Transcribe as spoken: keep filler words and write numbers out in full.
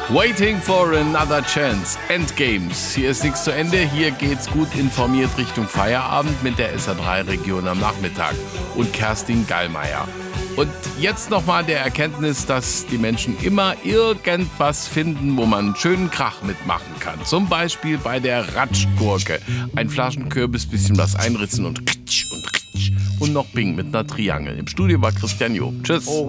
Waiting for another chance. Endgames. Hier ist nichts zu Ende. Hier geht's gut informiert Richtung Feierabend mit der S A drei Region am Nachmittag und Kerstin Gallmeier. Und jetzt nochmal der Erkenntnis, dass die Menschen immer irgendwas finden, wo man einen schönen Krach mitmachen kann. Zum Beispiel bei der Ratschgurke. Ein Flaschenkürbis, bisschen was einritzen und ritsch und ritsch. Und noch Bing mit einer Triangel. Im Studio war Christian Job. Tschüss.